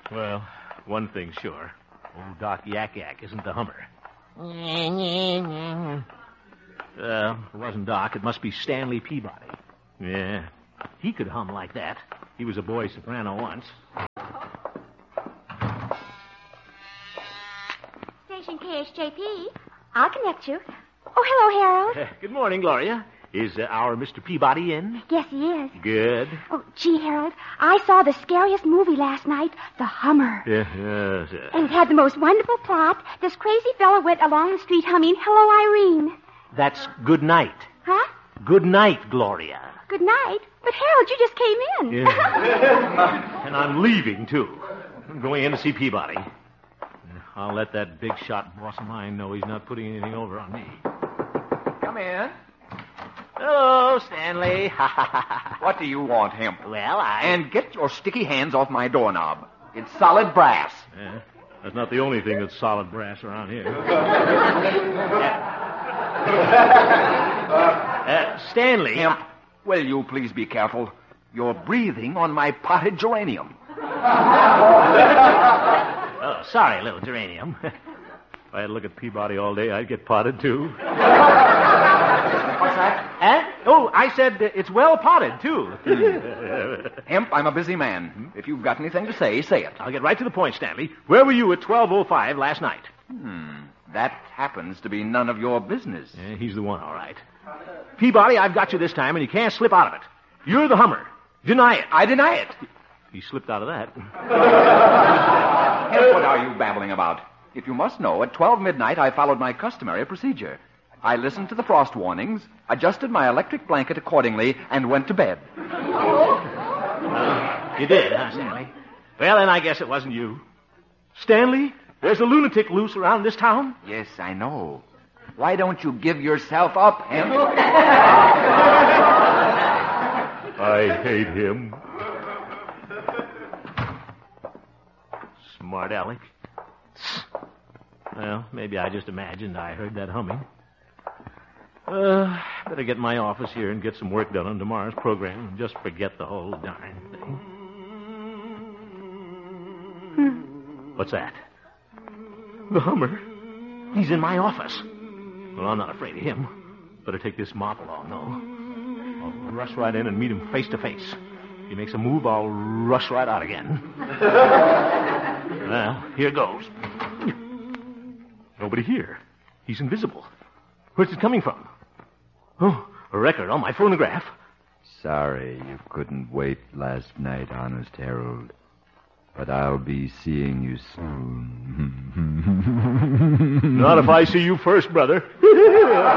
Well, one thing's sure. Old Doc Yak Yak isn't the Hummer. If it wasn't Doc, it must be Stanley Peabody. Yeah, he could hum like that. He was a boy soprano once. Station KHJP. I'll connect you. Oh, hello, Harold. Good morning, Gloria. Is our Mr. Peabody in? Yes, he is. Good. Oh, gee, Harold, I saw the scariest movie last night, The Hummer. Yes. And it had the most wonderful plot. This crazy fellow went along the street humming, Hello, Irene. That's good night. Huh? Good night, Gloria. Good night. But, Harold, you just came in. Yeah. And I'm leaving, too. I'm going in to see Peabody. I'll let that big shot boss of mine know he's not putting anything over on me. Come in. Hello, Stanley. What do you want, Hemp? Well, And get your sticky hands off my doorknob. It's solid brass. Yeah, that's not the only thing that's solid brass around here. Stanley. Hemp, will you please be careful? You're breathing on my potted geranium. Oh, sorry, little geranium. If I had to look at Peabody all day, I'd get potted, too. What's that? Oh, I said it's well potted, too. Hemp, I'm a busy man. If you've got anything to say, say it. I'll get right to the point, Stanley. Where were you at 12:05 last night? That happens to be none of your business. Yeah, he's the one, all right. Peabody, I've got you this time, and you can't slip out of it. You're the Hummer. Deny it. I deny it. He slipped out of that. Hemp, what are you babbling about? If you must know, at 12 midnight, I followed my customary procedure. I listened to the frost warnings, adjusted my electric blanket accordingly, and went to bed. You did, huh, Stanley? Well, then I guess it wasn't you. Stanley, there's a lunatic loose around this town. Yes, I know. Why don't you give yourself up, Hemp? I hate him. Smart aleck. Well, maybe I just imagined I heard that humming. Better get in my office here and get some work done on tomorrow's program and just forget the whole darn thing. What's that? The Hummer. He's in my office. Well, I'm not afraid of him. Better take this mop along, though. I'll rush right in and meet him face to face. If he makes a move, I'll rush right out again. Well, here goes. Nobody here. He's invisible. Where's it coming from? Oh, a record on my phonograph. Sorry you couldn't wait last night, Honest Harold. But I'll be seeing you soon. Not if I see you first, brother.